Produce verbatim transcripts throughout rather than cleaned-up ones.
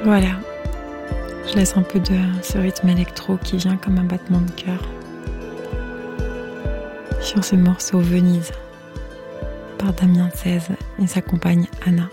Voilà. Je laisse un peu de ce rythme électro qui vient comme un battement de cœur sur ce morceau Venise par Damien seize et sa compagne Anna.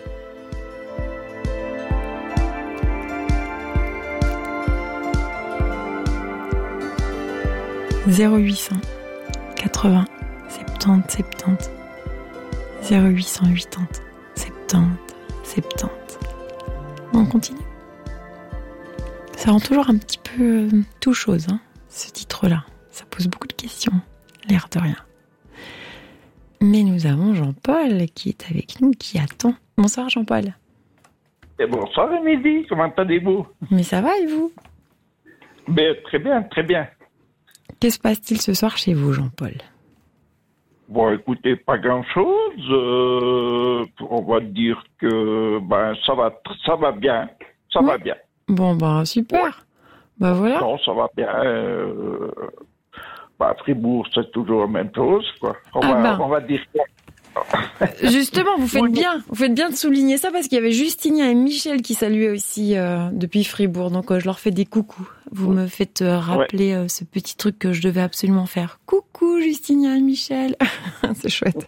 zéro huit cent quatre-vingts soixante-dix soixante-dix zéro huit cent quatre-vingts soixante-dix soixante-dix. On continue. Ça rend toujours un petit peu euh, tout chose, hein, ce titre-là. Ça pose beaucoup de questions, l'air de rien. Mais nous avons Jean-Paul qui est avec nous, qui attend. Bonsoir Jean-Paul. Et bonsoir Émilie, comment allez-vous? Mais ça va et vous? Ben, très bien, très bien. Que se passe-t-il ce soir chez vous, Jean-Paul? Bon, écoutez, pas grand-chose. Euh, on va dire que ben ça va, ça va bien, ça oui. va bien. Bon, ben super. Ouais. Ben voilà. Non, ça va bien. Euh, ben, Fribourg, c'est toujours la même chose, quoi. On, ah va, ben. on va dire quoi? Justement, vous faites bien, vous faites bien de souligner ça parce qu'il y avait Justinien et Michel qui saluaient aussi euh, depuis Fribourg, donc euh, je leur fais des coucous. Vous me faites euh, rappeler ouais. euh, ce petit truc que je devais absolument faire. Coucou Justinien et Michel, c'est chouette.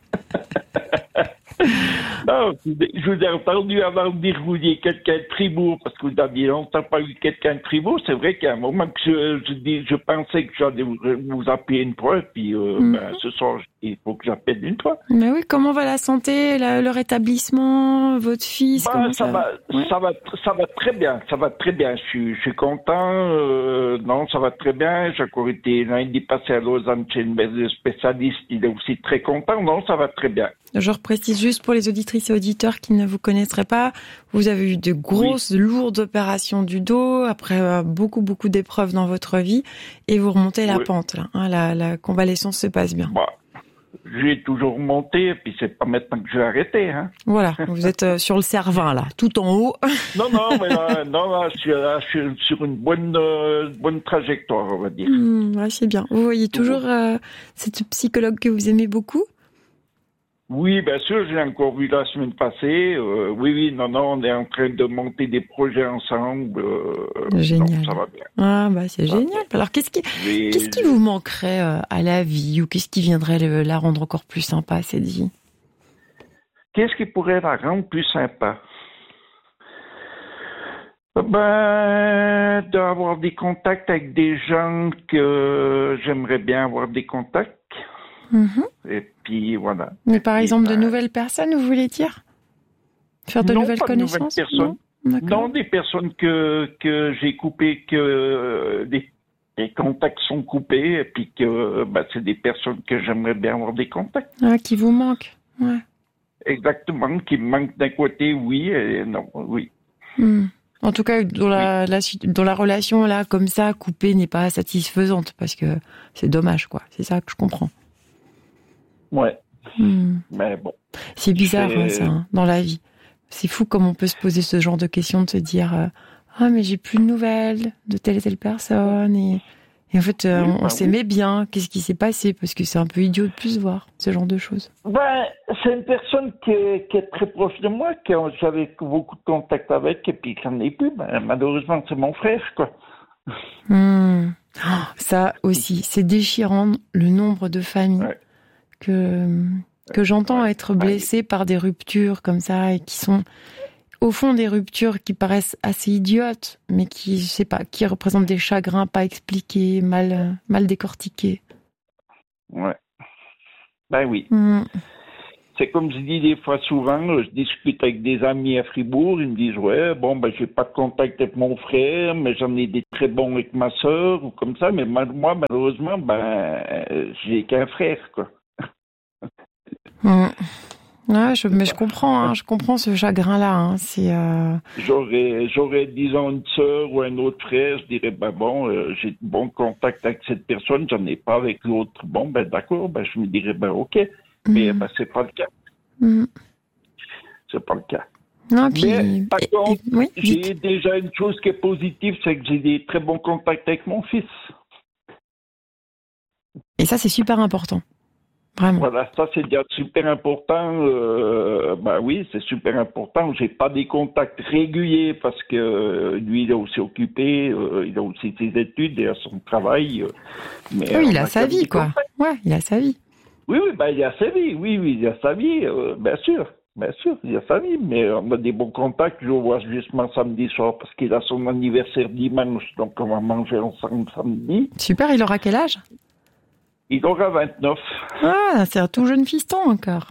Non, je vous ai entendu avant de dire que vous vouliez quelqu'un de Fribourg, parce que vous n'aviez longtemps pas eu quelqu'un de Fribourg. C'est vrai qu'à un moment que je, je, dis, je pensais que j'allais vous, vous appeler une fois, puis euh, mm-hmm. ben, ce soir, il faut que j'appelle une fois. Mais oui, comment va la santé, la, le rétablissement, votre fils ben, comment ça, ça, va, ouais. ça, va, ça va très bien, ça va très bien. Je suis, je suis content. Euh, non, ça va très bien. J'ai encore été lundi passé à Lausanne chez une spécialiste. Il est aussi très content. Non, ça va très bien. Je reprécise juste pour les auditrices et auditeurs qui ne vous connaîtraient pas, vous avez eu de grosses, oui. lourdes opérations du dos, après euh, beaucoup, beaucoup d'épreuves dans votre vie, et vous remontez la oui. pente, là, hein, la, la convalescence se passe bien. Bah, j'ai toujours remonté, et puis c'est pas maintenant que je vais arrêter. Hein. Voilà, vous êtes euh, sur le Cervin, là, tout en haut. non, non, mais là, non, là, je, suis, là, je suis sur une bonne, euh, bonne trajectoire, on va dire. Mmh, ouais, c'est bien. Vous voyez toujours euh, cette psychologue que vous aimez beaucoup? Oui, bien sûr, j'ai encore vu la semaine passée. Euh, oui, oui, non, non, on est en train de monter des projets ensemble. Euh, génial. Donc ça va bien. Ah, bah, c'est ça génial. Alors, qu'est-ce qui, Mais... qu'est-ce qui vous manquerait euh, à la vie ou qu'est-ce qui viendrait le, la rendre encore plus sympa, cette vie? Qu'est-ce qui pourrait la rendre plus sympa? Ben, d'avoir des contacts avec des gens que j'aimerais bien avoir des contacts. Mmh. Et puis voilà. Mais par et exemple, ben... de nouvelles personnes, vous voulez dire? Faire de non, nouvelles pas connaissances? De nouvelles personnes. Non, non, des personnes que, que j'ai coupées, que des, des contacts sont coupés, et puis que ben, c'est des personnes que j'aimerais bien avoir des contacts. Ah, qui vous manquent, ouais. Exactement, qui me manquent d'un côté, oui, et non, oui. Mmh. En tout cas, dans la, oui. la, dans la relation, là, comme ça, coupée n'est pas satisfaisante, parce que c'est dommage, quoi. C'est ça que je comprends. Ouais. Mmh. Mais bon. C'est bizarre, hein, ça, hein, dans la vie. C'est fou comme on peut se poser ce genre de questions, de se dire euh, « Ah, mais j'ai plus de nouvelles de telle et telle personne. » Et, et en fait, euh, oui, on, on bah, s'aimait oui. bien. Qu'est-ce qui s'est passé? Parce que c'est un peu idiot de plus se voir, ce genre de choses. Ben, c'est une personne qui est, qui est très proche de moi, que j'avais beaucoup de contact avec, et puis j'en ai plus. Ben, malheureusement, c'est mon frère, quoi. Mmh. Oh, ça aussi, c'est déchirant, le nombre de familles. Ouais. que que j'entends être blessée par des ruptures comme ça et qui sont au fond des ruptures qui paraissent assez idiotes mais qui je sais pas qui représentent des chagrins pas expliqués, mal mal décortiqués. Ouais. Ben oui. Mmh. C'est comme je dis des fois souvent, je discute avec des amis à Fribourg, ils me disent ouais, bon ben j'ai pas de contact avec mon frère, mais j'en ai des très bons avec ma sœur ou comme ça, mais moi malheureusement ben j'ai qu'un frère, quoi. Mmh. Ouais, je, mais je comprends, hein, je comprends ce chagrin-là. Hein, c'est. Euh... J'aurais, j'aurais, disons, une sœur ou un autre frère, je dirais, ben bon, euh, j'ai de bons contacts avec cette personne, j'en ai pas avec l'autre. Bon, ben d'accord, ben je me dirais, ben ok, mmh. mais ben c'est pas le cas. Mmh. C'est pas le cas. Non, puis, mais par et, contre, et, oui, j'ai dites. déjà une chose qui est positive, c'est que j'ai des très bons contacts avec mon fils. Et ça, c'est super important. Vraiment. Voilà, ça c'est déjà super important. Euh, bah oui, c'est super important. J'ai pas des contacts réguliers parce que euh, lui il est aussi occupé, euh, il a aussi ses études et son travail. Euh, mais oui, il a, a sa vie, quoi. Contacts. Ouais, il a sa vie. Oui, oui, bah il a sa vie. Oui, oui, il a sa vie. Euh, bien sûr, bien sûr, il a sa vie. Mais on a des bons contacts. Je le vois justement samedi soir parce qu'il a son anniversaire dimanche, donc on va manger ensemble samedi. Super. Il aura quel âge? Il aura vingt-neuf. Ah, c'est un tout jeune fiston encore.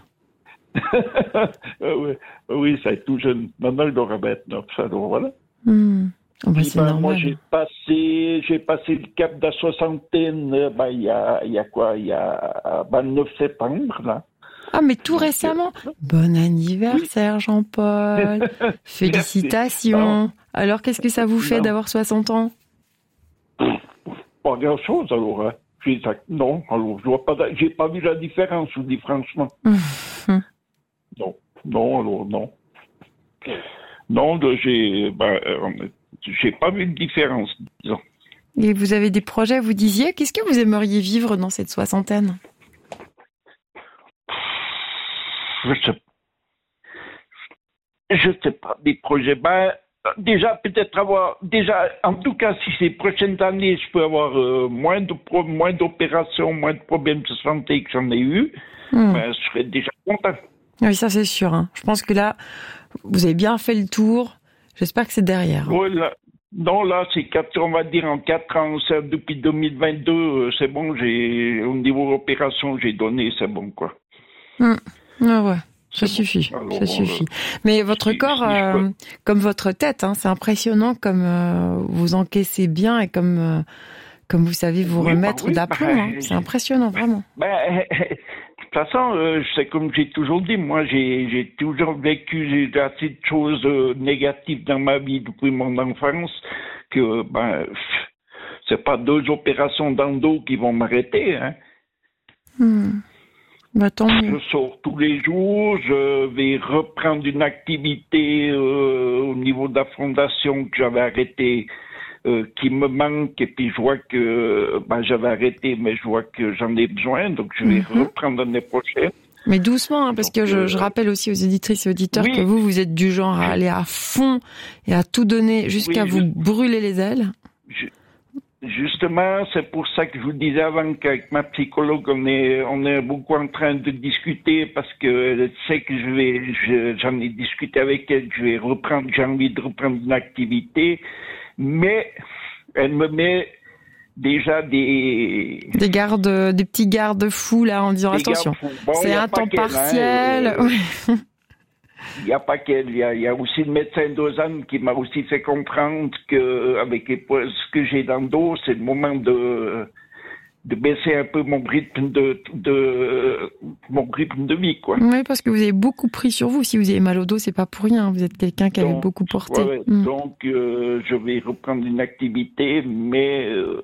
oui, oui, c'est tout jeune. Maintenant, il aura vingt-neuf, alors voilà. Mmh. Oh bah, c'est ben, normal. Moi, j'ai passé, j'ai passé le cap de la soixantaine, ben, il y a, il y a quoi, il y a vingt-neuf septembre, là. Ah, mais tout récemment. Bon anniversaire, oui. Jean-Paul. Félicitations. Alors, qu'est-ce que ça vous fait non. d'avoir soixante ans? Pas grand-chose, alors, hein. Non, alors je vois pas, j'ai pas vu la différence, je vous dis franchement. Mmh. Non, non, alors non. Non, j'ai, ben, j'ai pas vu de différence, disons. Et vous avez des projets, vous disiez, qu'est-ce que vous aimeriez vivre dans cette soixantaine? Je sais, je sais pas, des projets, ben, déjà, peut-être avoir, déjà, en tout cas, si ces prochaines années, je peux avoir euh, moins de pro, moins d'opérations, moins de problèmes de santé que j'en ai eu, mmh. ben, je serais déjà content. Oui, ça c'est sûr. Hein. Je pense que là, vous avez bien fait le tour. J'espère que c'est derrière. Oui, là, non, là, c'est quatre, on va dire en quatre ans, ça, depuis deux mille vingt-deux, euh, c'est bon, j'ai, au niveau opération, j'ai donné, c'est bon, quoi. Mmh. Ah ouais. Ça suffit, bon. Alors, ça suffit. Euh, Mais votre si, corps, si euh, comme votre tête, hein, c'est impressionnant comme euh, vous encaissez bien et comme euh, comme vous savez vous oui, remettre bah oui, d'aplomb. Bah, hein. C'est impressionnant, vraiment. Bah, de toute façon, euh, c'est comme j'ai toujours dit, moi j'ai, j'ai toujours vécu j'ai assez de choses euh, négatives dans ma vie depuis mon enfance que ben c'est pas deux opérations d'endo qui vont m'arrêter. Hein. Hmm. Bah, tant mieux. Je sors tous les jours, je vais reprendre une activité euh, au niveau de la fondation que j'avais arrêtée, euh, qui me manque, et puis je vois que ben, j'avais arrêté, mais je vois que j'en ai besoin, donc je vais mm-hmm. reprendre l'année prochaine. Mais doucement, hein, parce donc, que je, euh... je rappelle aussi aux éditrices et auditeurs oui. que vous, vous êtes du genre à aller à fond et à tout donner jusqu'à oui, vous je... brûler les ailes. Je... Justement, c'est pour ça que je vous disais avant qu'avec ma psychologue, on est, on est beaucoup en train de discuter parce qu'elle sait que je vais, je, j'en ai discuté avec elle, que je vais reprendre, j'ai envie de reprendre une activité, mais elle me met déjà des... Des gardes, des petits garde-fous là en disant attention, bon, c'est un temps partiel. Hein, euh... Il n'y a pas qu'elle, il y a, il y a aussi le médecin d'Ozanne qui m'a aussi fait comprendre que avec les, ce que j'ai dans le dos, c'est le moment de, de baisser un peu mon rythme de, de, mon rythme de vie, quoi. Oui, parce que vous avez beaucoup pris sur vous. Si vous avez mal au dos, c'est pas pour rien. Vous êtes quelqu'un qui donc, avait beaucoup porté. Ouais, mmh. Donc, euh, je vais reprendre une activité, mais euh,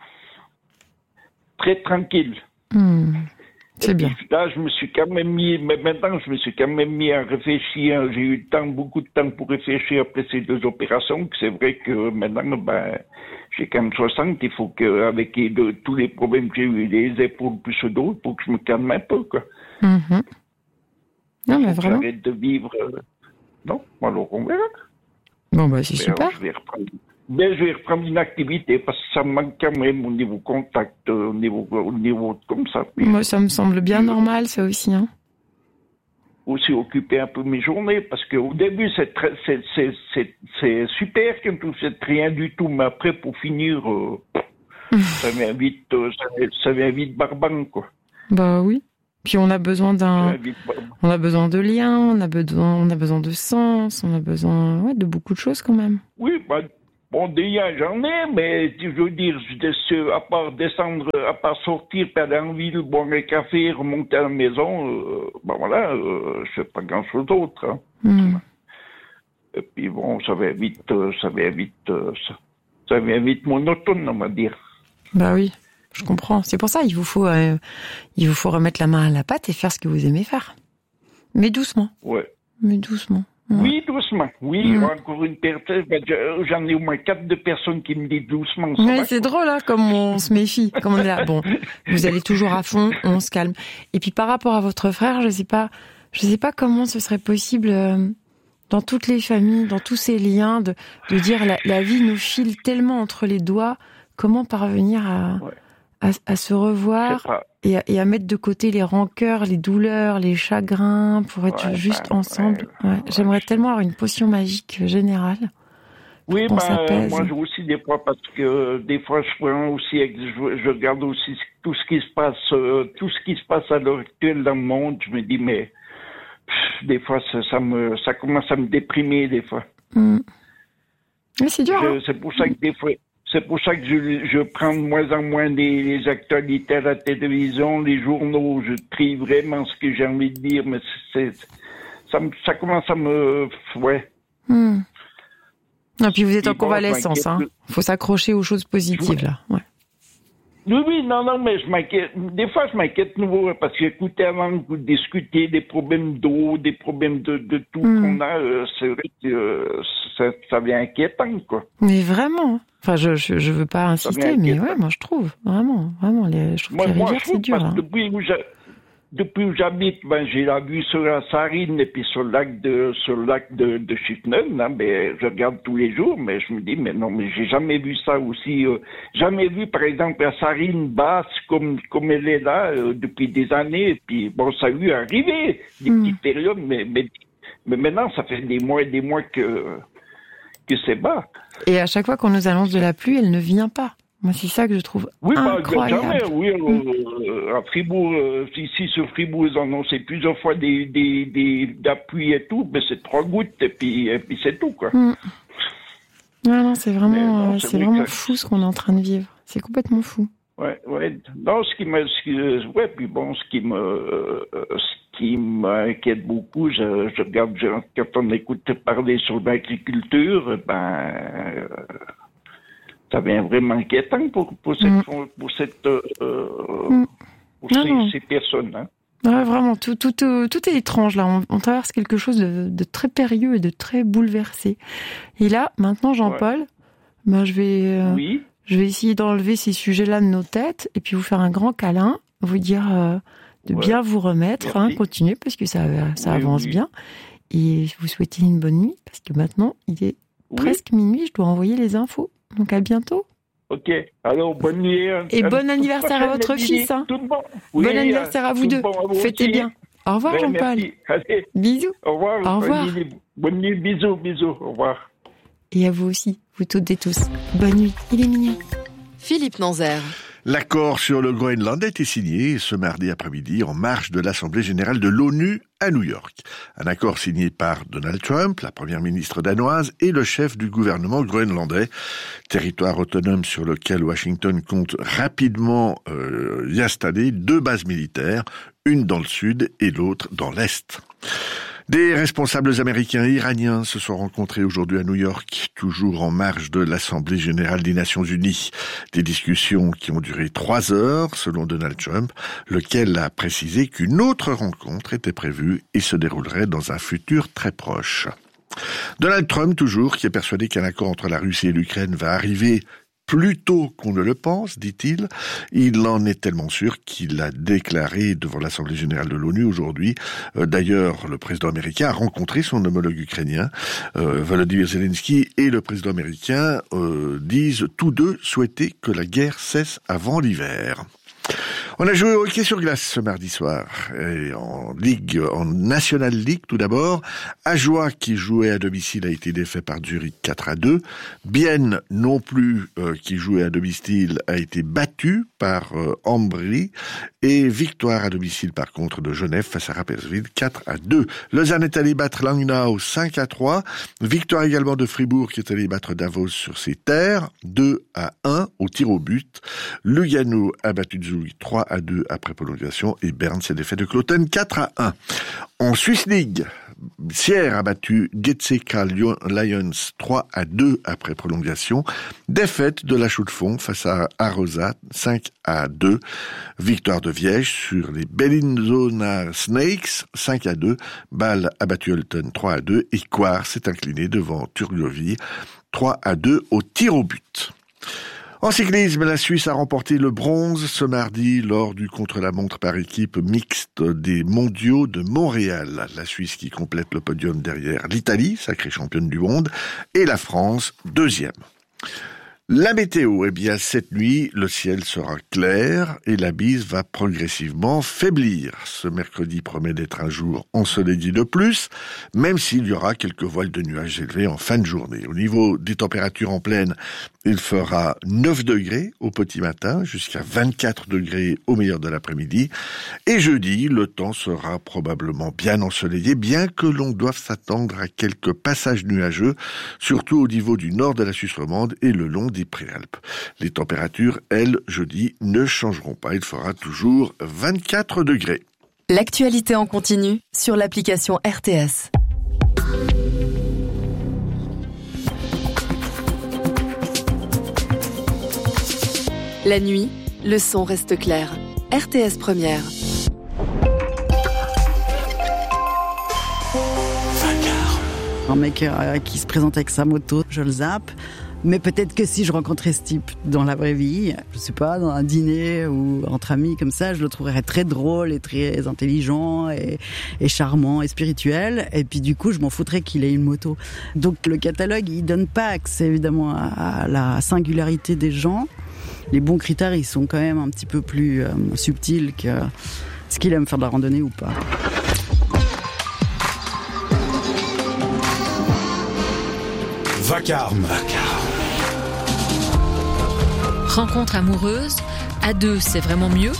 très tranquille. Mmh. C'est bien. Là, je me suis quand même mis, mais maintenant, je me suis quand même mis à réfléchir. J'ai eu le temps, beaucoup de temps pour réfléchir après ces deux opérations. C'est vrai que maintenant, ben, j'ai quand même soixante. Il faut que, avec les deux, tous les problèmes que j'ai eu, les épaules plus le dos, il faut que je me calme un peu, quoi. Mm-hmm. Non, mais vraiment. J'arrête de vivre. Non, alors on verra. Bon, bah, c'est super. Je vais reprendre. Mais je vais reprendre une activité parce que ça me manque quand même au niveau contact, au niveau, au niveau comme ça. Puis, moi, ça me semble bien normal, ça aussi. Hein. Aussi occuper un peu mes journées parce qu'au début, c'est, très, c'est, c'est, c'est, c'est super quand vous faites rien du tout, mais après, pour finir, euh, ça vient vite, euh, ça, ça vient vite barbant, quoi. Bah oui. Puis on a besoin d'un, on a besoin de liens, on a besoin, on a besoin de sens, on a besoin, ouais, de beaucoup de choses quand même. Oui, bah. Bon, des liens, j'en ai, mais je veux dire, à part descendre, à part sortir, aller en ville, boire un café, remonter à la maison, euh, ben voilà, euh, je fais pas grand-chose d'autre. Hein. Mm. Et puis bon, ça va vite, ça va vite, ça, ça va vite monotone, on va dire. Bah oui, je comprends. C'est pour ça, il vous faut, euh, il vous faut remettre la main à la pâte et faire ce que vous aimez faire. Mais doucement. Ouais. Mais doucement. Oui, doucement. Oui, Mmh. encore une personne. Ben, j'en ai au moins quatre de personnes qui me disent doucement. Ça Ouais, va, c'est quoi. drôle, hein, comme on se méfie, comme on est là. Bon, vous allez toujours à fond, on se calme. Et puis par rapport à votre frère, je sais pas, je sais pas comment ce serait possible euh, dans toutes les familles, dans tous ces liens, de, de dire la, la vie nous file tellement entre les doigts. Comment parvenir à, Ouais. à, à se Je revoir sais pas. et à, et à mettre de côté les rancœurs, les douleurs, les chagrins pour être Ouais, juste ben, ensemble. ouais, Ouais, ouais, j'aimerais je- tellement avoir une potion magique générale pour Oui, qu'on ben, s'apaise. moi, je aussi des fois, parce que euh, des fois, je prends aussi, je, je regarde aussi tout ce qui se passe, euh, tout ce qui se passe à l'heure actuelle dans le monde. Je me dis, mais pff, des fois, ça, ça me, ça commence à me déprimer des fois. Mm. Mais c'est dur, hein. Je- C'est pour ça que des fois, c'est pour ça que je, je prends de moins en moins les, les actualités à la télévision, les journaux. Je trie vraiment ce que j'ai envie de dire, mais c'est, ça, me- ça commence à me, ouais. Hmm. Non, puis vous êtes Et en bon, convalescence, je hein. m'inquiète. Faut s'accrocher aux choses positives, là. Ouais. Oui, oui, non, non, mais je m'inquiète. Des fois, je m'inquiète nouveau parce que, écoutez, avant que vous discutiez des problèmes d'eau, des problèmes de, de tout Mm. qu'on a, euh, c'est vrai que euh, ça, ça devient inquiétant, quoi. Mais vraiment. Enfin, je, je, je veux pas insister, mais inquiétant. ouais, moi, je trouve. Vraiment, vraiment. Les, je trouve Moi, que les moi, rivières, je c'est trouve, dur, parce hein. que depuis où j'a- depuis où j'habite, ben, j'ai la vue sur la Sarine et puis sur le lac de, sur le lac de, de Chiffeneuve, hein, ben, je regarde tous les jours, mais je me dis, mais non, mais j'ai jamais vu ça aussi, euh, jamais vu, par exemple, la Sarine basse comme, comme elle est là, euh, depuis des années, et puis, bon, ça a eu arrivé, des Mm. petites périodes, mais, mais, mais maintenant, ça fait des mois et des mois que, que c'est bas. Et à chaque fois qu'on nous annonce de la pluie, elle ne vient pas. Moi, c'est ça que je trouve Oui, bah, incroyable. jamais, oui, euh, à Fribourg, euh, ici sur Fribourg, ils ont annoncé plusieurs fois des, des, des, d'appui et tout, mais c'est trois gouttes et puis, et puis c'est tout, quoi. Mm. Non, non, c'est Mais vraiment, non, euh, c'est c'est vrai vraiment que- fou ce qu'on est en train de vivre. C'est complètement fou. Ouais, ouais. Non, ce qui me, ce qui, euh, ouais, puis bon, ce qui me, euh, ce qui m'inquiète beaucoup, je, je regarde, je, quand on écoute parler sur l'agriculture, ben, euh, ça devient vraiment inquiétant pour, pour cette, Mm. pour cette, euh, Mm. pour Non, ces, non. ces personnes, hein. Ouais, vraiment, tout, tout, tout, tout est étrange là. On, on traverse quelque chose de, de très périlleux et de très bouleversé. Et là, maintenant, Jean-Paul, ben, je vais, euh, Oui. je vais essayer d'enlever ces sujets-là de nos têtes et puis vous faire un grand câlin, vous dire euh, de Ouais. bien vous remettre, hein, Merci. continuer parce que ça, ça Oui, avance oui. bien. Et vous souhaiter une bonne nuit parce que maintenant, il est Oui. presque minuit. Je dois envoyer les infos. Donc à bientôt. Ok. Alors, bonne nuit. hein. Et À bon toute anniversaire à prochaine, votre Lily. fils, hein. Tout bon. Oui, Bon anniversaire à vous tout deux. bon à vous Fêtez aussi. bien. Au revoir, Ouais, Jean-Paul. merci. Allez, Bisous. au revoir. Au revoir. Bonne nuit, bonne nuit, bisous, bisous. Au revoir. Et à vous aussi, vous toutes et tous. Bonne nuit, il est minuit. Philippe Nanzer. L'accord sur le Groenland a été signé ce mardi après-midi en marge de l'Assemblée générale de l'ONU à New York. Un accord signé par Donald Trump, la première ministre danoise et le chef du gouvernement groenlandais. Territoire autonome sur lequel Washington compte rapidement euh, y installer deux bases militaires, une dans le sud et l'autre dans l'est. Des responsables américains et iraniens se sont rencontrés aujourd'hui à New York, toujours en marge de l'Assemblée générale des Nations unies. Des discussions qui ont duré trois heures, selon Donald Trump, lequel a précisé qu'une autre rencontre était prévue et se déroulerait dans un futur très proche. Donald Trump, toujours, qui est persuadé qu'un accord entre la Russie et l'Ukraine va arriver plus tôt qu'on ne le pense, dit-il. Il en est tellement sûr qu'il a déclaré devant l'Assemblée générale de l'ONU aujourd'hui. Euh, d'ailleurs, le président américain a rencontré son homologue ukrainien. Euh, Volodymyr Zelensky et le président américain euh, disent tous deux souhaiter que la guerre cesse avant l'hiver. On a joué au hockey sur glace ce mardi soir, et en Ligue, en National League tout d'abord. Ajoie, qui jouait à domicile, a été défait par Zurich quatre à deux. Bienne, non plus, euh, qui jouait à domicile, a été battu par euh, Ambry. Et victoire à domicile, par contre, de Genève face à Rapperswil, quatre à deux. Lausanne est allé battre Langnau cinq à trois. Victoire également de Fribourg, qui est allé battre Davos sur ses terres, deux à un au tir au but. Lugano a battu Zurich trois à deux après prolongation et Berne s'est défait de Cloten quatre à un. En Swiss League, Sierre a battu Getseka Lions trois à deux après prolongation. Défaite de la Chaux-de-Fonds face à Arosa cinq à deux. Victoire de Viège sur les Bellinzona Snakes cinq à deux. Bâle a battu Holton trois à deux et Coire s'est incliné devant Turgovie trois à deux au tir au but. En cyclisme, la Suisse a remporté le bronze ce mardi lors du contre-la-montre par équipe mixte des mondiaux de Montréal. La Suisse qui complète le podium derrière l'Italie, sacrée championne du monde, et la France, deuxième. La météo, eh bien, cette nuit, le ciel sera clair et la bise va progressivement faiblir. Ce mercredi promet d'être un jour ensoleillé de plus, même s'il y aura quelques voiles de nuages élevés en fin de journée. Au niveau des températures en pleine, il fera neuf degrés au petit matin, jusqu'à vingt-quatre degrés au meilleur de l'après-midi. Et jeudi, le temps sera probablement bien ensoleillé, bien que l'on doive s'attendre à quelques passages nuageux, surtout au niveau du nord de la Suisse romande et le long des Préalpes. Les températures, elles, jeudi, ne changeront pas. Il fera toujours vingt-quatre degrés. L'actualité en continu sur l'application R T S. La nuit, le son reste clair. R T S Première. Un mec euh, qui se présente avec sa moto, je le zappe. Mais peut-être que si je rencontrais ce type dans la vraie vie, je sais pas, dans un dîner ou entre amis comme ça, je le trouverais très drôle et très intelligent et, et charmant et spirituel. Et puis du coup, je m'en foutrais qu'il ait une moto. Donc le catalogue, il donne pas accès évidemment à, à la singularité des gens. Les bons critères, ils sont quand même un petit peu plus euh, subtils que ce qu'il aime faire de la randonnée ou pas. Vacarme. Rencontre amoureuse, à deux c'est vraiment mieux.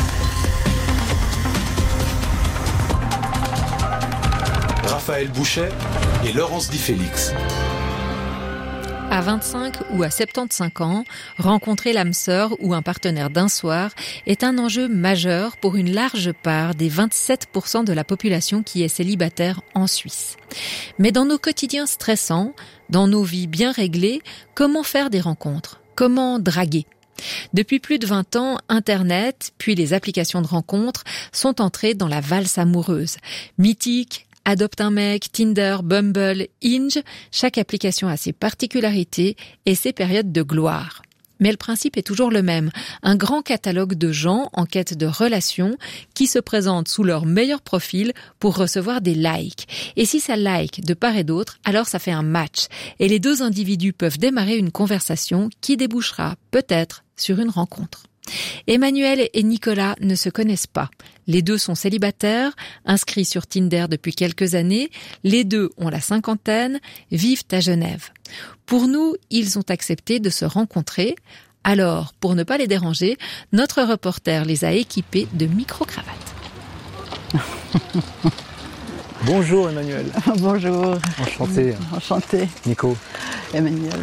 Raphaël Bouchet et Laurence Di Félix. À vingt-cinq ou à soixante-quinze ans, rencontrer l'âme sœur ou un partenaire d'un soir est un enjeu majeur pour une large part des vingt-sept pour cent de la population qui est célibataire en Suisse. Mais dans nos quotidiens stressants, dans nos vies bien réglées, comment faire des rencontres ? Comment draguer ? Depuis plus de vingt ans, Internet, puis les applications de rencontres, sont entrées dans la valse amoureuse. Mythique, Adopte un mec, Tinder, Bumble, Hinge, chaque application a ses particularités et ses périodes de gloire. Mais le principe est toujours le même, un grand catalogue de gens en quête de relations qui se présentent sous leur meilleur profil pour recevoir des likes. Et si ça like de part et d'autre, alors ça fait un match. Et les deux individus peuvent démarrer une conversation qui débouchera peut-être sur une rencontre. Emmanuel et Nicolas ne se connaissent pas. Les deux sont célibataires, inscrits sur Tinder depuis quelques années. Les deux ont la cinquantaine, vivent à Genève. Pour nous, ils ont accepté de se rencontrer. Alors, pour ne pas les déranger, notre reporter les a équipés de micro-cravates. Bonjour Emmanuel. Bonjour. Enchanté. Enchanté. Nico. Emmanuel.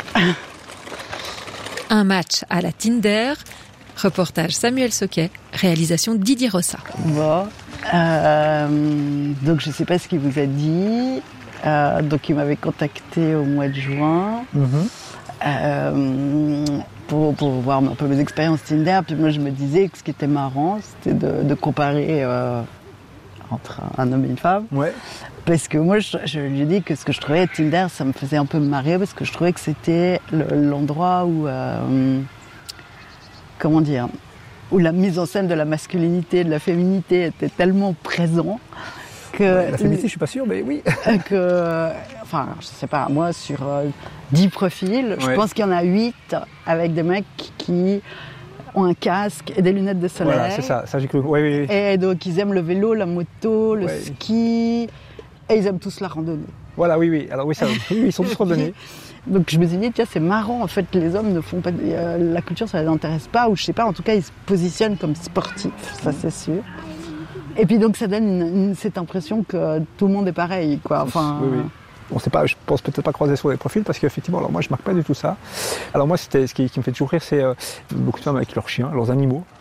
Un match à la Tinder. Reportage Samuel Soquet, réalisation Didier Rossa. Bon, euh, donc je ne sais pas ce qu'il vous a dit. Euh, donc il m'avait contacté au mois de juin mm-hmm. euh, pour, pour voir un peu mes expériences Tinder. Puis moi je me disais que ce qui était marrant, c'était de, de comparer euh, entre un homme et une femme. Ouais. Parce que moi je, je lui ai dit que ce que je trouvais Tinder, ça me faisait un peu marrer parce que je trouvais que c'était le, l'endroit où... Euh, comment dire, où la mise en scène de la masculinité, de la féminité était tellement présent que... La féminité, je suis pas sûr, mais oui. que, enfin, je sais pas, moi, sur euh, dix profils, je ouais. pense qu'il y en a huit avec des mecs qui ont un casque et des lunettes de soleil. Voilà, c'est ça, ça j'ai cru. Oui, oui, oui. Et donc, ils aiment le vélo, la moto, le ouais. ski, et ils aiment tous la randonnée. Voilà, oui, oui. Alors oui, ça, oui, ils sont tous randonnés. Donc je me suis dit, tiens, c'est marrant, en fait, les hommes ne font pas... Euh, la culture, ça les intéresse pas, ou je sais pas, en tout cas, ils se positionnent comme sportifs, ça c'est sûr. Et puis donc ça donne une, une, cette impression que tout le monde est pareil, quoi. Enfin... Oui, oui. On sait pas, je pense peut-être pas croiser sur les profils, parce qu'effectivement, alors moi, je marque pas du tout ça. Alors moi, c'était, ce qui, qui me fait toujours rire, c'est euh, beaucoup de femmes avec leurs chiens, leurs animaux.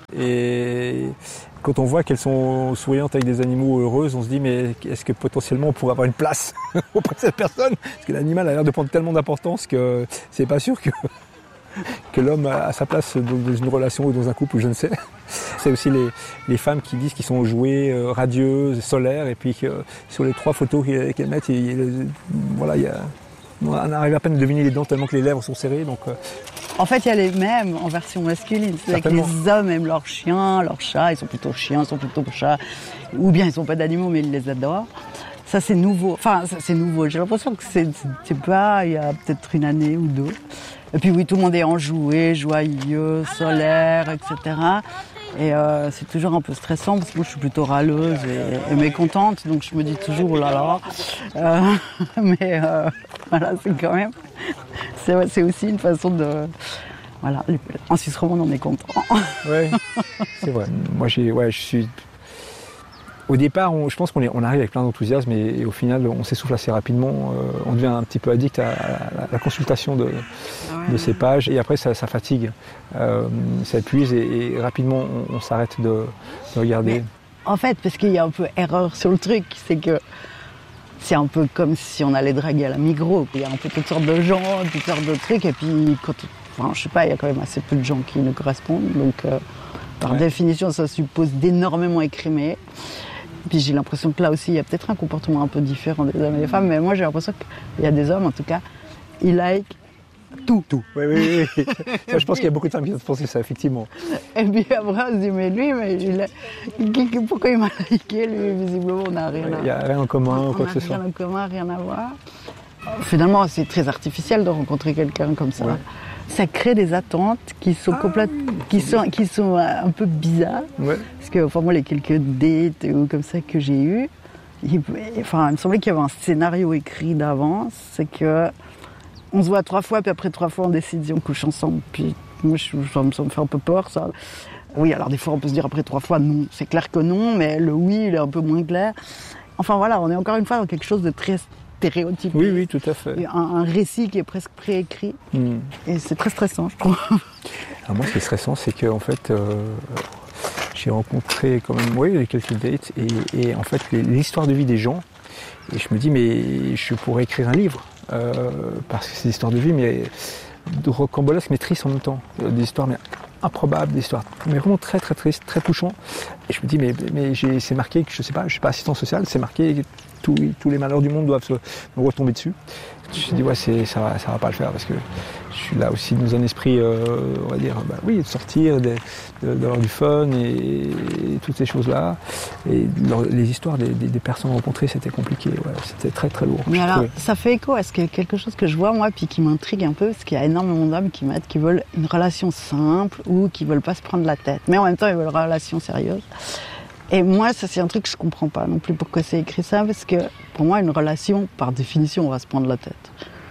Et quand on voit qu'elles sont souriantes avec des animaux heureuses, on se dit mais est-ce que potentiellement on pourrait avoir une place auprès de cette personne? Parce que l'animal a l'air de prendre tellement d'importance que c'est pas sûr que, que l'homme a sa place dans une relation ou dans un couple, ou je ne sais. C'est aussi les, les femmes qui disent qu'ils sont jouées, euh, radieuses, solaires, et puis que euh, sur les trois photos qu'elles, qu'elles mettent, il, il, voilà, il y a, on arrive à peine à deviner les dents tellement que les lèvres sont serrées. Donc, euh... En fait, il y a les mêmes en version masculine. C'est que les hommes aiment leurs chiens, leurs chats, ils sont plutôt chiens, ils sont plutôt chats, ou bien ils sont pas d'animaux mais ils les adorent. Ça c'est nouveau, enfin ça, c'est nouveau, j'ai l'impression que c'est, c'est pas, il y a peut-être une année ou deux. Et puis oui, tout le monde est enjoué, joyeux, solaire, et cetera. Et euh, c'est toujours un peu stressant parce que moi je suis plutôt râleuse et, et mécontente, donc je me dis toujours oh là là. Euh, mais euh, voilà, c'est quand même, c'est, c'est aussi une façon de, voilà, en Suisse romande on est content. Oui, c'est vrai. Moi j'ai, ouais, je suis. Au départ, on, je pense qu'on est, on arrive avec plein d'enthousiasme et, et au final, on s'essouffle assez rapidement. Euh, on devient un petit peu addict à, à, à la consultation de, ah ouais. de ces pages et après, ça, ça fatigue, euh, ça épuise et, et rapidement, on, on s'arrête de, de regarder. Mais, en fait, parce qu'il y a un peu erreur sur le truc, c'est que c'est un peu comme si on allait draguer à la Migros. Il y a un peu toutes sortes de gens, toutes sortes de trucs et puis, quand, enfin, je sais pas, il y a quand même assez peu de gens qui nous correspondent. Donc, euh, par ouais. définition, ça suppose d'énormément écrimer. Puis j'ai l'impression que là aussi, il y a peut-être un comportement un peu différent des hommes et des femmes, mais moi j'ai l'impression qu'il y a des hommes, en tout cas, ils like tout. Tout, oui, oui, oui. Ça, je pense qu'il y a beaucoup de femmes qui doivent penser ça, effectivement. Et puis après, on se dit, mais lui, mais il a... pourquoi il m'a liké, lui, visiblement, on n'a rien à voir. Il n'y a rien en commun, on quoi que ce soit. Rien en commun, rien à voir. Finalement, c'est très artificiel de rencontrer quelqu'un comme ça. Ouais. Ça crée des attentes qui sont ah, complètes, qui sont, qui sont un peu bizarres. Ouais. Parce que, enfin, moi, les quelques dates ou comme ça que j'ai eu, il, enfin, il me semblait qu'il y avait un scénario écrit d'avance. C'est que on se voit trois fois, puis après trois fois, on décide si on couche ensemble. Puis moi, je, ça me fait un peu peur, ça. Oui, alors des fois, on peut se dire après trois fois non. C'est clair que non, mais le oui, il est un peu moins clair. Enfin voilà, on est encore une fois dans quelque chose de très stéréotypé. Oui, oui, tout à fait. Un, un récit qui est presque préécrit. Mm. Et c'est très stressant, je trouve. Alors moi, ce qui est stressant, c'est qu'en fait, euh, j'ai rencontré quand même, oui, quelques dates, et, et en fait, les, l'histoire de vie des gens, et je me dis, mais je pourrais écrire un livre, euh, parce que c'est des histoires de vie, mais de rocambolesques, mais tristes en même temps. Des histoires mais improbables, des histoires mais vraiment très, très tristes, très touchantes. Et je me dis, mais, mais j'ai, c'est marqué que, je sais pas, je suis pas assistant social, c'est marqué que tous, tous les malheurs du monde doivent se, me retomber dessus. Je me suis dit, ouais, c'est, ça, va, ça va pas le faire, parce que je suis là aussi dans un esprit, euh, on va dire, bah oui, de sortir, de, de, d'avoir du fun et, et toutes ces choses-là. Et leur, les histoires des, des, des personnes rencontrées, c'était compliqué, ouais, c'était très très lourd. Mais alors, trouvais. Ça fait écho à ce que, quelque chose que je vois, moi, puis qui m'intrigue un peu, parce qu'il y a énormément d'hommes qui m'aident, qui veulent une relation simple ou qui veulent pas se prendre la tête. Mais en même temps, ils veulent une relation sérieuse. Et moi, ça, c'est un truc que je comprends pas non plus pourquoi c'est écrit ça, parce que pour moi, une relation, par définition, on va se prendre la tête.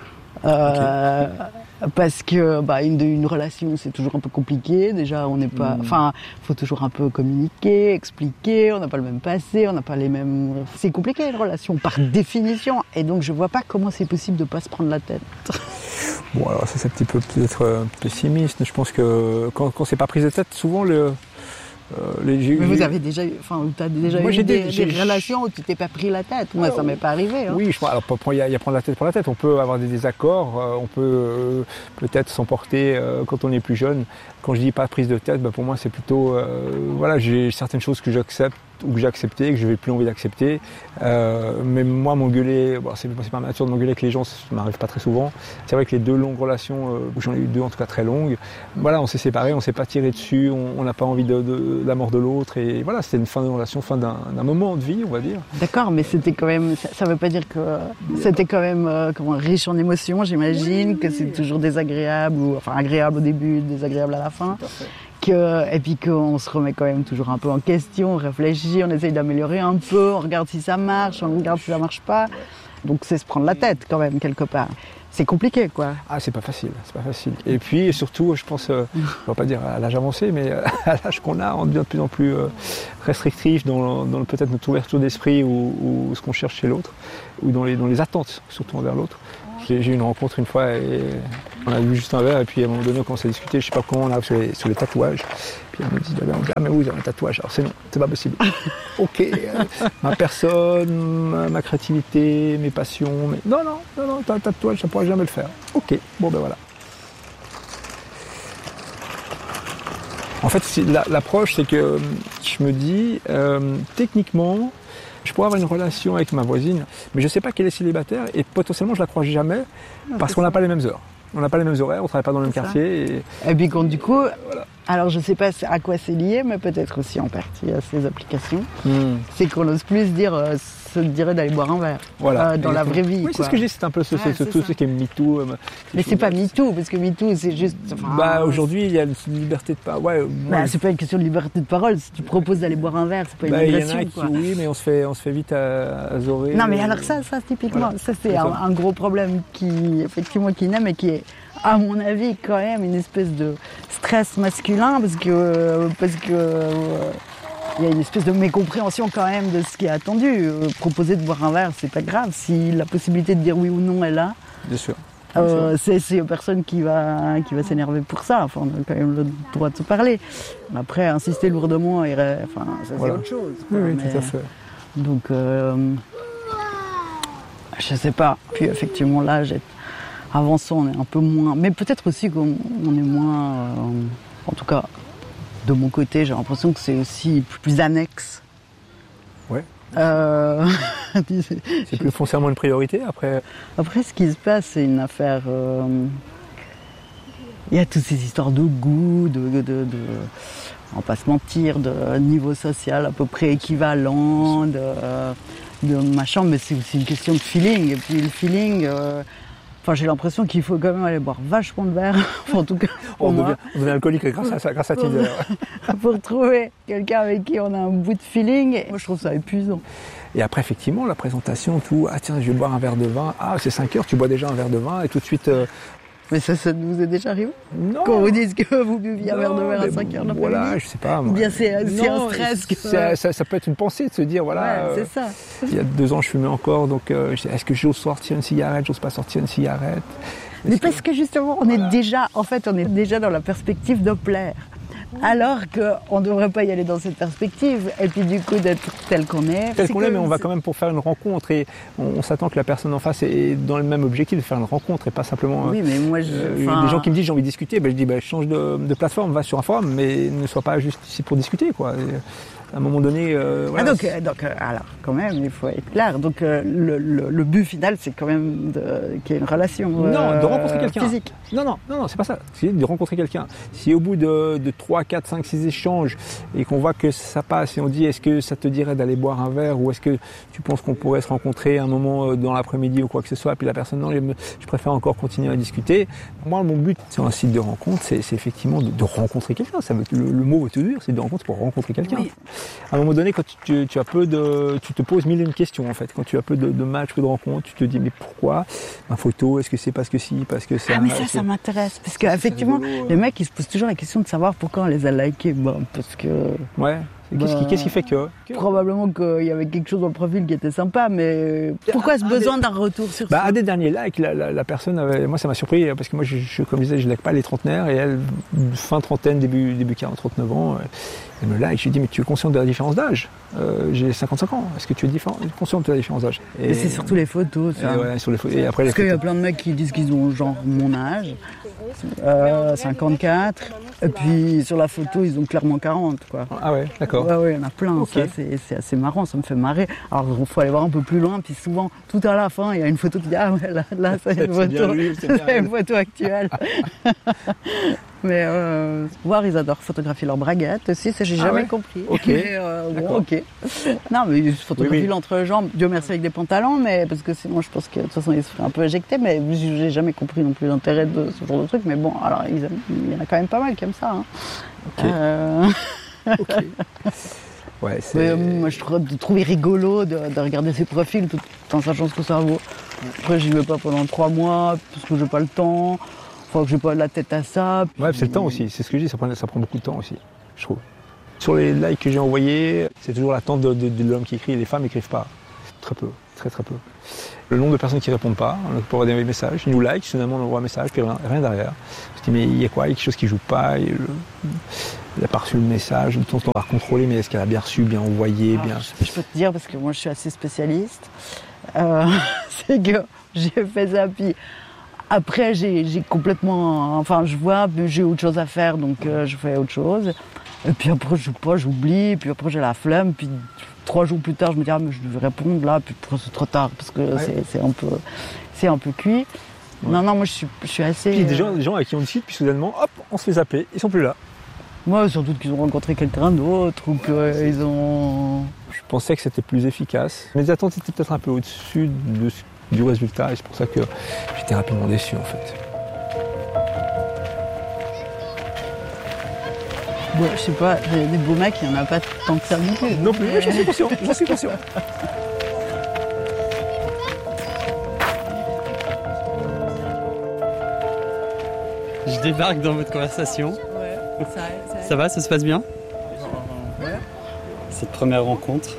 Euh, okay. Parce que bah, une, une relation, c'est toujours un peu compliqué. Déjà, on n'est pas, enfin, mmh. faut toujours un peu communiquer, expliquer. On n'a pas le même passé, on n'a pas les mêmes. C'est compliqué une relation, par définition. Et donc, je vois pas comment c'est possible de pas se prendre la tête. Bon, alors ça, c'est un petit peu peut-être pessimiste. Je pense que quand, quand c'est pas prise de tête, souvent le. Euh, les, j'ai, mais vous avez déjà, enfin, tu as déjà moi, eu j'ai des, des, des relations où tu t'es pas pris la tête. Moi, euh, ça m'est pas arrivé. Hein. Oui, je crois. Alors, il y, y a prendre la tête pour la tête. On peut avoir des désaccords. Euh, on peut euh, peut-être s'emporter euh, quand on est plus jeune. Quand je dis pas prise de tête, bah, pour moi, c'est plutôt, euh, voilà, j'ai certaines choses que j'accepte ou que j'ai acceptées, que je n'avais plus envie d'accepter. Euh, mais moi, m'engueuler, bon, c'est, c'est pas ma nature de m'engueuler avec les gens, ça ne m'arrive pas très souvent. C'est vrai que les deux longues relations, euh, j'en ai eu deux en tout cas très longues, voilà, on s'est séparés, on ne s'est pas tiré dessus, on n'a pas envie de, de, de la mort de l'autre. Et voilà, c'était une fin de relation, fin d'un, d'un moment de vie, on va dire. D'accord, mais c'était quand même, ça ne veut pas dire que c'était quand même euh, comment, riche en émotions, j'imagine, oui, que c'est toujours désagréable, ou enfin agréable au début, désagréable à la fin. Que, et puis qu'on se remet quand même toujours un peu en question, on réfléchit, on essaye d'améliorer un peu, on regarde si ça marche, on regarde si ça marche pas. Donc c'est se prendre la tête quand même quelque part. C'est compliqué quoi. Ah c'est pas facile, c'est pas facile. Et puis surtout, je pense, euh, on va pas dire à l'âge avancé, mais à l'âge qu'on a, on devient de plus en plus euh, restrictif dans, dans peut-être notre ouverture d'esprit ou, ou ce qu'on cherche chez l'autre, ou dans les, dans les attentes surtout envers l'autre. J'ai, j'ai eu une rencontre une fois et On a vu juste un verre et puis à un moment donné on commence à discuter, je sais pas comment on arrive sur les, sur les tatouages. Puis on me dit, on dit ah mais vous avez un tatouage, alors c'est non, c'est pas possible. Ok, euh, ma personne, ma, ma créativité, mes passions, mais non, non, non, non, t'as un tatouage, ça pourra jamais le faire. Ok, bon ben voilà. En fait, la, l'approche, c'est que je me dis, euh, techniquement, je pourrais avoir une relation avec ma voisine, mais je ne sais pas qu'elle est célibataire et potentiellement je la croise jamais parce qu'on n'a pas les mêmes heures. On n'a pas les mêmes horaires, on ne travaille pas dans le même quartier. Et, et puis quand du coup, voilà. Alors je ne sais pas à quoi c'est lié, mais peut-être aussi en partie à ces applications, mmh. c'est qu'on n'ose plus se dire, euh, se dirait d'aller boire un verre voilà. euh, dans la vraie vie. Oui, quoi. c'est ce que je dis, c'est un peu ce, ouais, ce, tout ce qui est MeToo. Euh, mais c'est pas MeToo, parce que MeToo c'est juste... Enfin, bah, aujourd'hui il y a une liberté de parole. Ouais, bah, c'est pas une question de liberté de parole, si tu proposes d'aller boire un verre, c'est pas une bah, agression. Il y en a qui, quoi. oui, mais on se fait, on se fait vite azorer. Non mais alors ça, ça typiquement, voilà. ça c'est un, un gros problème qui, effectivement, qui naît, mais qui est, à mon avis, quand même une espèce de stress masculin, parce que parce que euh, il y a une espèce de mécompréhension quand même de ce qui est attendu. Euh, proposer de boire un verre, c'est pas grave. Si la possibilité de dire oui ou non est là, bien sûr. Euh, c'est, c'est personne qui va qui va s'énerver pour ça. Enfin, on a quand même le droit de se parler. Après, insister lourdement, irait, enfin, ça voilà. c'est autre chose. Oui, oui, mais, tout à fait. Donc, euh, je sais pas. Puis effectivement, là, j'ai avançant, on est un peu moins... Mais peut-être aussi qu'on on est moins... Euh, en tout cas, de mon côté, j'ai l'impression que c'est aussi plus annexe. Ouais. Euh... c'est plus foncièrement une priorité, après... Après, ce qui se passe, c'est une affaire... Euh... Il y a toutes ces histoires de goût, de... de, de, de... on va pas se mentir, de niveau social à peu près équivalent, de, de machin, mais c'est aussi une question de feeling. Et puis le feeling... Euh... Enfin, j'ai l'impression qu'il faut quand même aller boire vachement de verre, en tout cas pour on moi. Devient, on devient alcoolique grâce à ça, grâce à Tinder. Pour trouver quelqu'un avec qui on a un bout de feeling, moi je trouve ça épuisant. Et après, effectivement, la présentation, tout, ah tiens, je vais boire un verre de vin, ah c'est cinq heures, tu bois déjà un verre de vin, et tout de suite... Euh... Mais ça, ça vous est déjà arrivé? Non. Quand vous dites que vous buviez un non, verre de verre à cinq heures l'après-midi? Voilà, je sais pas. Moi. Ou bien c'est, c'est non, un stress que... ça, ça, ça peut être une pensée de se dire, voilà... Ouais, c'est euh, ça. Il y a deux ans, je fumais encore, donc euh, est-ce que j'ose sortir une cigarette, j'ose pas sortir une cigarette? Mais parce que, que justement, on voilà. est déjà, en fait, on est déjà dans la perspective de plaire. Alors qu'on ne devrait pas y aller dans cette perspective, et puis du coup d'être tel qu'on est. Tel qu'on est, mais on va quand même pour faire une rencontre, et on, on s'attend que la personne en face est dans le même objectif de faire une rencontre, et pas simplement... Oui, mais moi, je... Euh, enfin... Des gens qui me disent j'ai envie de discuter, ben, je dis ben, change de, de plateforme, va sur un forum, mais ne sois pas juste ici pour discuter, quoi. Et, à un moment donné... Euh, voilà, ah donc, euh, donc euh, alors, quand même, il faut être clair. Donc, euh, le, le, le but final, c'est quand même de, qu'il y ait une relation euh, non, de rencontrer quelqu'un. Physique. Non, non, non, non, c'est pas ça. C'est de rencontrer quelqu'un. Si au bout de, de trois, quatre, cinq, six échanges, et qu'on voit que ça passe, et on dit, est-ce que ça te dirait d'aller boire un verre, ou est-ce que tu penses qu'on pourrait se rencontrer un moment dans l'après-midi ou quoi que ce soit, puis la personne, non, je préfère encore continuer à discuter. Moi, mon but sur un site de rencontre, c'est, c'est effectivement de, de rencontrer quelqu'un. Ça veut, le, le mot veut tout dire, c'est de rencontre pour rencontrer quelqu'un. Oui. À un moment donné, quand tu, tu as peu de, tu te poses mille et une questions en fait. Quand tu as peu de, de matchs ou de rencontres, tu te dis mais pourquoi ma photo? Est-ce que c'est parce que si, parce que c'est. Ah mais ça, ça m'intéresse parce qu'effectivement, les mecs ils se posent toujours la question de savoir pourquoi on les a likés. Bon, parce que. Ouais. Qu'est-ce, bah, qui, qu'est-ce qui fait que, que Probablement qu'il y avait quelque chose dans le profil qui était sympa, mais pourquoi ce besoin des, d'un retour sur bah, ça? Un des derniers likes, la, la, la personne avait, moi ça m'a surpris parce que moi, je, je, comme je disais, je like pas les trentenaires et elle, fin trentaine, début, début quarante, trente-neuf ans, elle me like. Je lui dis mais tu es conscient de la différence d'âge? euh, J'ai cinquante-cinq ans. Est-ce que tu es différent, conscient de la différence d'âge? Et, et c'est surtout les photos, ça. Et ouais, sur les photos. Et après, parce les qu'il y a plein de mecs qui disent qu'ils ont genre mon âge, euh, cinquante-quatre, et puis sur la photo ils ont clairement quarante, quoi. Ah ouais, d'accord. Ouais, ouais, il y en a plein. Okay. Ça, c'est, c'est assez marrant, ça me fait marrer. Alors, il faut aller voir un peu plus loin, puis souvent, tout à la fin, il y a une photo qui dit ah ouais, là, là c'est une photo, c'est lui, c'est c'est une photo actuelle. Mais euh, voir, ils adorent photographier leurs braguettes aussi, ça j'ai ah jamais ouais. compris. Ok. Mais, euh, bon, ok. Non, mais ils se photographient oui, oui. entre les jambes. Dieu merci avec des pantalons, mais parce que sinon, je pense que de toute façon, ils se feraient un peu éjecter. Mais j'ai jamais compris non plus l'intérêt de ce genre de truc. Mais bon, alors ils aiment, il y en a quand même pas mal qui aiment ça. Hein. Ok. Euh... ok. Ouais, c'est... Mais, euh, moi, je trouve, trouve rigolo de, de regarder ses profils tout en sachant ce que ça vaut. Après, j'y vais pas pendant trois mois parce que j'ai pas le temps. Faut que j'ai pas la tête à ça. Puis... Ouais, c'est le temps aussi. C'est ce que je dis. Ça prend, ça prend beaucoup de temps aussi, je trouve. Sur les likes que j'ai envoyés, c'est toujours l'attente de, de, de l'homme qui écrit. Les femmes n'écrivent pas. Très peu. très très peu. Le nombre de personnes qui ne répondent pas, on peut envoyer des messages, ils nous like, finalement on envoie un message, puis rien, rien derrière. Je dis mais il y a quoi, il y a quelque chose qui ne joue pas, il n'a pas reçu le message, de temps en temps on va contrôler, mais est-ce qu'elle a bien reçu, bien envoyé, Alors, bien... Je, je peux te dire, parce que moi je suis assez spécialiste, euh, c'est que j'ai fait ça, puis après j'ai, j'ai complètement... Enfin je vois, j'ai autre chose à faire, donc euh, je fais autre chose. Et puis après je joue pas, j'oublie, puis après j'ai la flemme, puis... Trois jours plus tard, je me dis ah mais je devais répondre là, puis c'est trop tard parce que ouais. c'est, c'est un peu, c'est un peu cuit. Ouais. Non non, moi je suis, je suis assez. Puis il y a des gens, des gens avec qui on discute, puis soudainement, hop, on se fait zapper, ils sont plus là. Moi, sans doute qu'ils ont rencontré quelqu'un d'autre ou qu'ils ont. Je pensais que c'était plus efficace. Mes attentes étaient peut-être un peu au-dessus de, du résultat, et c'est pour ça que j'étais rapidement déçu en fait. Ouais, je sais pas, des, des beaux mecs, il n'y en a pas tant que ça non plus. Non plus, mais j'en suis conscient, j'en suis conscient. Je débarque dans votre conversation. Ouais, ça, ça, ça va, ça se passe bien ? Ouais. Cette première rencontre.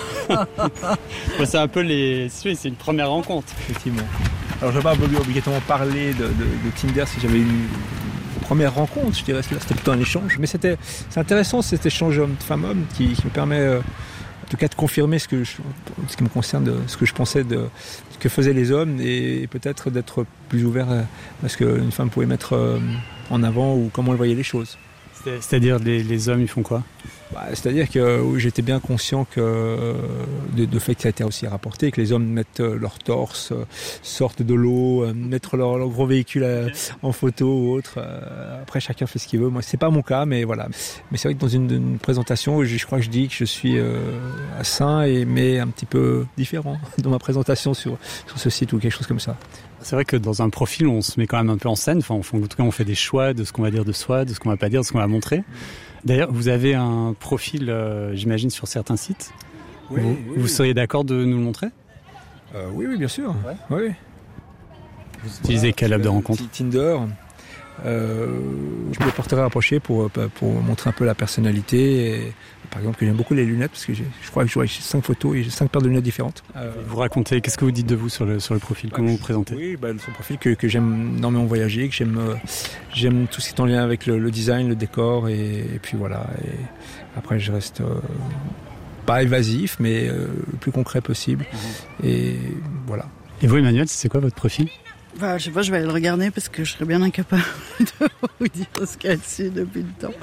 Ouais, c'est un peu les... C'est une première rencontre. Effectivement. Alors je ne vais pas obligatoirement parler de, de, de Tinder si j'avais eu... Première rencontre, je dirais, c'était plutôt un échange. Mais c'était, c'est intéressant cet échange homme-femme-homme qui, qui me permet, euh, en tout cas, de confirmer ce que je, ce qui me concerne, de, ce que je pensais de ce que faisaient les hommes et, et peut-être d'être plus ouvert à, à ce qu'une femme pouvait mettre euh, en avant ou comment elle voyait les choses. C'est-à-dire les, les hommes, ils font quoi ? Bah, c'est-à-dire que oui, j'étais bien conscient que de, de fait que ça a été aussi rapporté, que les hommes mettent leur torse, sortent de l'eau, mettent leur, leur gros véhicule à, en photo ou autre. Après, chacun fait ce qu'il veut. Moi, c'est pas mon cas, mais voilà. Mais c'est vrai que dans une, une présentation, je, je crois que je dis que je suis euh, sain et mais un petit peu différent dans ma présentation sur sur ce site ou quelque chose comme ça. C'est vrai que dans un profil, on se met quand même un peu en scène. Enfin, en tout cas, on fait des choix de ce qu'on va dire de soi, de ce qu'on va pas dire, de ce qu'on va montrer. D'ailleurs, vous avez un profil, euh, j'imagine, sur certains sites. Oui, vous, oui, vous oui. seriez d'accord de nous le montrer ? euh, Oui, oui, bien sûr. Ouais. Oui. Vous utilisez quel app de rencontre ? Tinder. Euh, je me porterai rapproché pour, pour montrer un peu la personnalité. Et, par exemple, que j'aime beaucoup les lunettes, parce que j'ai, je crois que j'ai cinq photos et j'ai cinq paires de lunettes différentes. Euh, vous racontez, qu'est-ce que vous dites de vous sur le, sur le profil ? Comment bah, vous présentez ? Oui, bah, son profil que, que j'aime énormément voyager, que j'aime, euh, j'aime tout ce qui est en lien avec le, le design, le décor, et, et puis voilà. Et après, je reste euh, pas évasif, mais euh, le plus concret possible. Mmh. Et voilà. Et vous, Emmanuel, c'est quoi votre profil ? Bah, je sais pas, je vais aller le regarder parce que je serais bien incapable de vous dire ce qu'il y a dessus depuis le temps.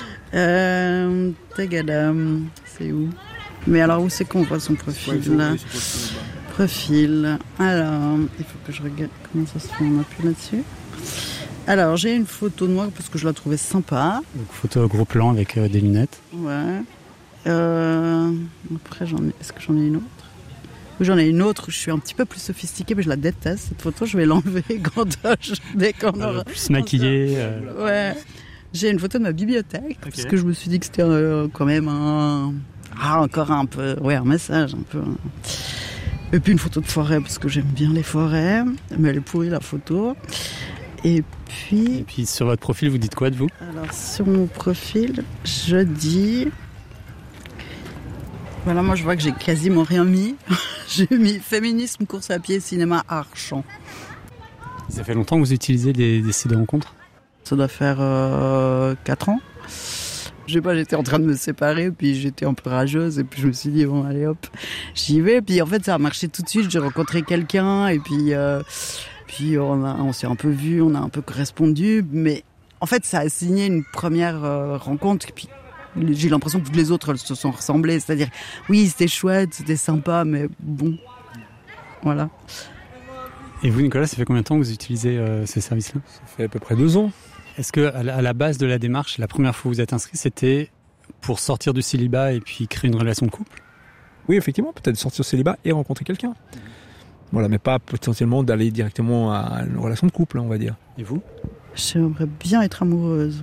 Euh, Tagadam, c'est où ? Mais alors, où c'est qu'on voit son profil là ? Profil. Alors, il faut que je regarde comment ça se fait, on appuie là-dessus. Alors, j'ai une photo noire parce que je la trouvais sympa. Donc, photo gros plan avec euh, des lunettes. Ouais. Euh, après, j'en ai... est-ce que j'en ai une autre ? J'en ai une autre, je suis un petit peu plus sophistiquée, mais je la déteste, cette photo, je vais l'enlever quand, je, dès qu'on aura... Plus maquillée. Euh... Ouais. J'ai une photo de ma bibliothèque, okay. Parce que je me suis dit que c'était euh, quand même un... Ah, encore un peu... Ouais, un message, un peu... Et puis une photo de forêt, parce que j'aime bien les forêts, mais elle est pourrie, la photo. Et puis... Et puis sur votre profil, vous dites quoi de vous ? Alors, sur mon profil, je dis... Voilà, moi je vois que j'ai quasiment rien mis. J'ai mis féminisme, course à pied, cinéma, art, chant. Ça fait longtemps que vous utilisez des, des sites de rencontres ? Ça doit faire euh, quatre ans. Je sais pas, j'étais en train de me séparer, puis j'étais un peu rageuse, et puis je me suis dit, bon, allez hop, j'y vais. Puis en fait, ça a marché tout de suite, j'ai rencontré quelqu'un, et puis, euh, puis on, a, on s'est un peu vus, on a un peu correspondu, mais en fait, ça a signé une première euh, rencontre, et puis j'ai l'impression que toutes les autres elles se sont ressemblées, c'est-à-dire oui c'était chouette, c'était sympa, mais bon, voilà. Et vous Nicolas, ça fait combien de temps que vous utilisez euh, ces services-là ? Ça fait à peu près deux ans. Est-ce que à la, à la base de la démarche, la première fois où vous êtes inscrit, c'était pour sortir du célibat et puis créer une relation de couple ? Oui, effectivement, peut-être sortir du célibat et rencontrer quelqu'un. Mmh. Voilà, mais pas potentiellement d'aller directement à une relation de couple, on va dire. Et vous ? J'aimerais bien être amoureuse.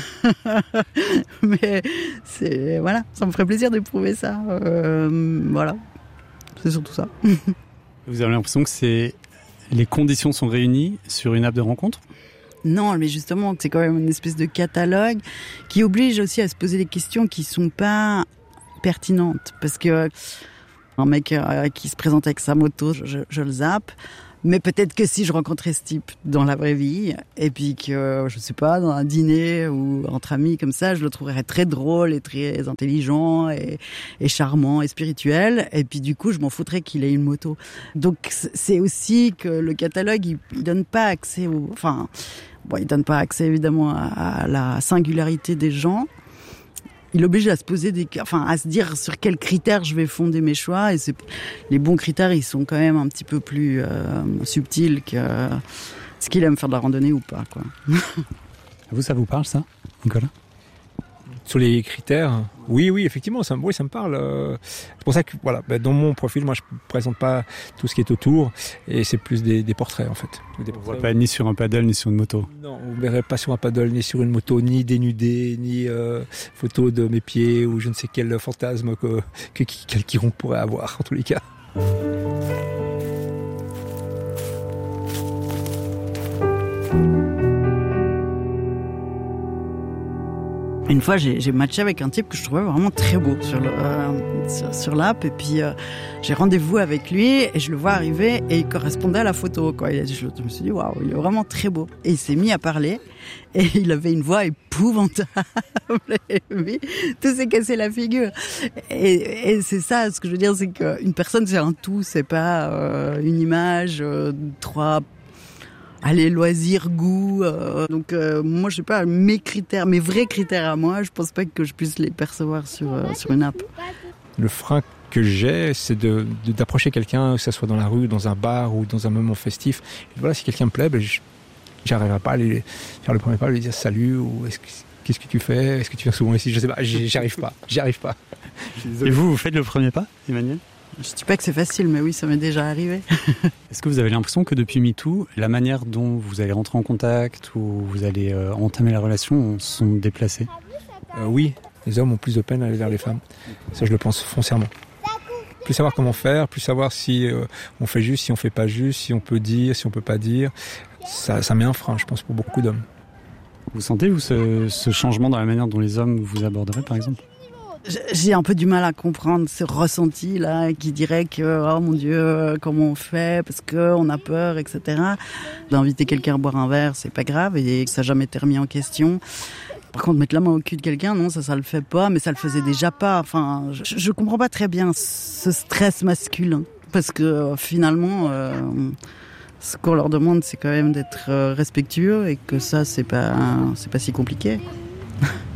Mais c'est, voilà, ça me ferait plaisir d'éprouver ça. Euh, voilà, c'est surtout ça. Vous avez l'impression que c'est... les conditions sont réunies sur une app de rencontre ? Non, mais justement, c'est quand même une espèce de catalogue qui oblige aussi à se poser des questions qui ne sont pas pertinentes. Parce que Un mec euh, qui se présente avec sa moto, je, je le zappe. Mais peut-être que si je rencontrais ce type dans la vraie vie, et puis que, je sais pas, dans un dîner ou entre amis comme ça, je le trouverais très drôle et très intelligent et, et charmant et spirituel. Et puis du coup, je m'en foutrais qu'il ait une moto. Donc c'est aussi que le catalogue, il, il donne pas accès au... Enfin, bon, il donne pas accès évidemment à, à la singularité des gens. Il oblige à se poser des, enfin, à se dire sur quels critères je vais fonder mes choix. Et c'est, les bons critères, ils sont quand même un petit peu plus euh, subtils que ce qu'il aime faire de la randonnée ou pas, quoi. Vous, ça vous parle, ça, Nicolas ? Sur les critères, oui, oui, effectivement, ça, oui, ça me parle. Euh, c'est pour ça que, voilà, ben, dans mon profil, moi, je présente pas tout ce qui est autour, et c'est plus des, des portraits, en fait. Des portraits, on voit pas ni sur un paddle, ni sur une moto. Non, vous verrez pas sur un paddle, ni sur une moto, ni dénudé, ni euh, photo de mes pieds, ou je ne sais quel fantasme que, que, que quelqu'un pourrait avoir, en tous les cas. Une fois, j'ai, j'ai matché avec un type que je trouvais vraiment très beau sur, le, euh, sur, sur l'app. Et puis, euh, j'ai rendez-vous avec lui et je le vois arriver et il correspondait à la photo, quoi. Il a dit, je me suis dit, waouh, il est vraiment très beau. Et il s'est mis à parler et il avait une voix épouvantable. Et oui, tout s'est cassé la figure. Et, et c'est ça, ce que je veux dire, c'est qu'une personne, c'est un tout. C'est pas euh, une image, euh, trois... Allez, loisirs, goût. Euh, donc euh, moi, je sais pas, mes critères, mes vrais critères à moi, je pense pas que je puisse les percevoir sur euh, sur une app. Le frein que j'ai, c'est de, de d'approcher quelqu'un, que ce soit dans la rue, dans un bar ou dans un moment festif. Et voilà, si quelqu'un me plaît, ben, je, j'arriverai pas à aller faire le premier pas, lui dire salut ou est-ce que, qu'est-ce que tu fais, est-ce que tu viens souvent ici, je sais pas, j'y arrive pas, j'y arrive pas. Et vous, vous faites le premier pas, Emmanuel ? Je dis pas que c'est facile, mais oui, ça m'est déjà arrivé. Est-ce que vous avez l'impression que depuis MeToo, la manière dont vous allez rentrer en contact ou vous allez euh, entamer la relation sont déplacées ? euh, Oui, les hommes ont plus de peine à aller vers les femmes. Ça, je le pense foncièrement. Plus savoir comment faire, plus savoir si euh, on fait juste, si on fait pas juste, si on peut dire, si on peut pas dire. Ça, ça met un frein, je pense, pour beaucoup d'hommes. Vous sentez, vous, ce, ce changement dans la manière dont les hommes vous aborderaient, par exemple ? J'ai un peu du mal à comprendre ce ressenti-là qui dirait que, oh mon Dieu, comment on fait, parce qu'on a peur, et cetera. D'inviter quelqu'un à boire un verre, c'est pas grave, et ça n'a jamais été remis en question. Par contre, mettre la main au cul de quelqu'un, non, ça, ça le fait pas, mais ça le faisait déjà pas. Enfin, je, je comprends pas très bien ce stress masculin, parce que finalement, euh, ce qu'on leur demande, c'est quand même d'être respectueux, et que ça, c'est pas, c'est pas si compliqué.